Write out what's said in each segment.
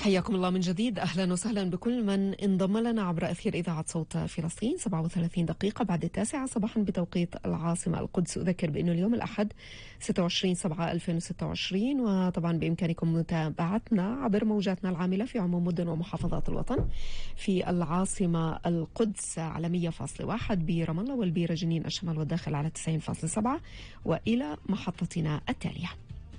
حياكم الله من جديد. أهلا وسهلا بكل من انضم لنا عبر أثير إذاعة صوت فلسطين. 37 دقيقة بعد 9 صباحا بتوقيت العاصمة القدس. أذكر بأنه اليوم الأحد 26/7/2026، وطبعا بإمكانكم متابعتنا عبر موجاتنا العاملة في عموم مدن ومحافظات الوطن. في العاصمة القدس على 100.1، برام الله والبيرة جنين الشمال والداخل على 90.7، وإلى محطتنا التالية.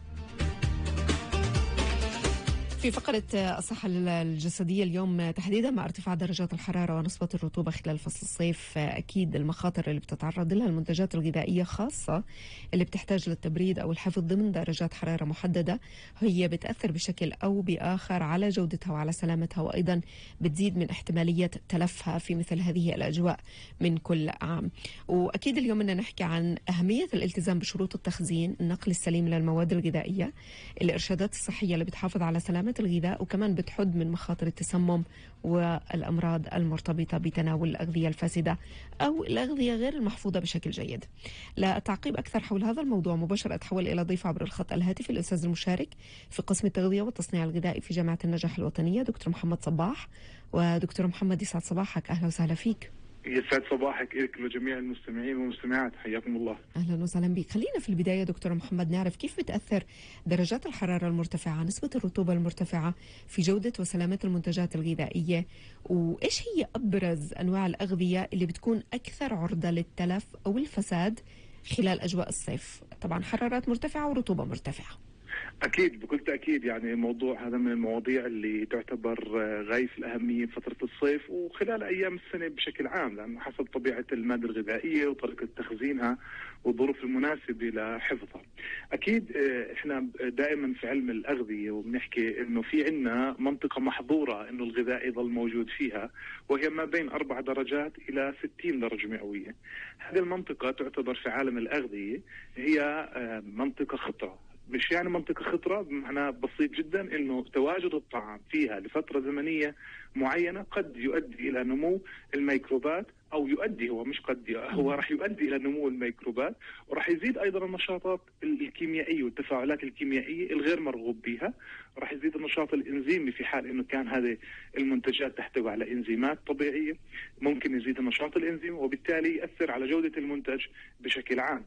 في فقرة الصحة الجسدية اليوم تحديدا، مع ارتفاع درجات الحرارة ونسبة الرطوبة خلال فصل الصيف، أكيد المخاطر اللي بتتعرض لها المنتجات الغذائية، خاصة اللي بتحتاج للتبريد أو الحفظ ضمن درجات حرارة محددة، هي بتأثر بشكل أو بآخر على جودتها وعلى سلامتها، وأيضا بتزيد من احتمالية تلفها في مثل هذه الأجواء من كل عام. وأكيد اليوم بدنا نحكي عن أهمية الالتزام بشروط التخزين، النقل السليم للمواد الغذائية، الإرشادات الصحية اللي بتحافظ على سلامة الغذاء، وكمان بتحد من مخاطر التسمم والأمراض المرتبطة بتناول الأغذية الفاسدة أو الأغذية غير المحفوظة بشكل جيد. للتعقيب أكثر حول هذا الموضوع مباشرة أتحول إلى ضيف عبر الخط الهاتفي الأستاذ المشارك في قسم التغذية والتصنيع الغذائي في جامعة النجاح الوطنية، دكتور محمد صباح. ودكتور محمد، يسعد صباحك، أهلا وسهلا فيك. يسعد صباحك لك ولجميع المستمعين والمستمعات، حياكم الله. أهلا وسهلا بك. خلينا في البداية دكتور محمد نعرف كيف بتأثر درجات الحرارة المرتفعة، نسبة الرطوبة المرتفعة في جودة وسلامة المنتجات الغذائية، وإيش هي أبرز أنواع الأغذية اللي بتكون أكثر عرضة للتلف أو الفساد خلال أجواء الصيف؟ طبعا حرارات مرتفعة ورطوبة مرتفعة. أكيد بكل تأكيد، يعني الموضوع هذا من المواضيع اللي تعتبر غاية في الأهمية في فترة الصيف وخلال أيام السنة بشكل عام، لأنه حسب طبيعة المادة الغذائية وطريقة تخزينها والظروف المناسبة لحفظها. أكيد إحنا دائما في علم الأغذية وبنحكي إنه في عنا منطقة محظورة إنه الغذاء يظل موجود فيها، وهي ما بين 4 درجات إلى 60 درجة مئوية. هذه المنطقة تعتبر في عالم الأغذية هي منطقة خطرة. مش يعني منطقة خطرة بمعنى بسيط جدا، انه تواجد الطعام فيها لفترة زمنية معينة قد يؤدي الى نمو الميكروبات، او يؤدي، هو مش قد، هو راح يؤدي الى نمو الميكروبات، وراح يزيد ايضا النشاطات الكيميائية والتفاعلات الكيميائية الغير مرغوب بها، راح يزيد النشاط الانزيمي في حال انه كان هذه المنتجات تحتوي على انزيمات طبيعية، ممكن يزيد النشاط الانزيمي وبالتالي يأثر على جودة المنتج بشكل عام.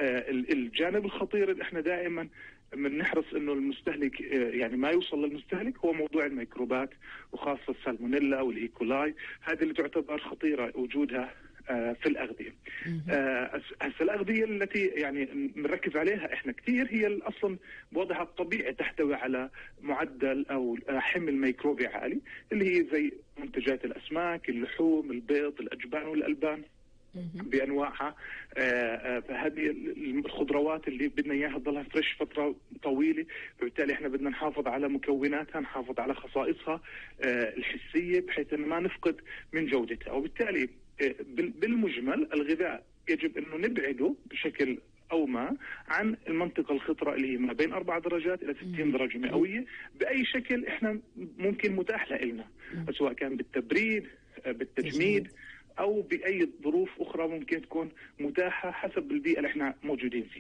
الجانب الخطير اللي احنا دائما بنحرص انه المستهلك يعني ما يوصل للمستهلك هو موضوع الميكروبات، وخاصه السالمونيلا والايكولاي، هذه اللي تعتبر خطيره وجودها في الأغذية. هسه الأغذية التي يعني بنركز عليها احنا كثير هي اصلا بوضعها الطبيعي تحتوي على معدل او حمل ميكروبي عالي، اللي هي زي منتجات الاسماك، اللحوم، البيض، الاجبان والالبان بانواعها. فهذه الخضروات اللي بدنا اياها تضلها فريش فتره طويله، فبالتالي احنا بدنا نحافظ على مكوناتها، نحافظ على خصائصها الحسيه بحيث ان ما نفقد من جودتها. وبالتالي بالمجمل الغذاء يجب انه نبعده بشكل او ما عن المنطقه الخطره اللي هي ما بين 4 درجات الى 60 درجه مئويه باي شكل احنا ممكن متاح لنا، سواء كان بالتبريد، بالتجميد، او باي ظروف اخرى ممكن تكون متاحه حسب البيئه اللي احنا موجودين فيها.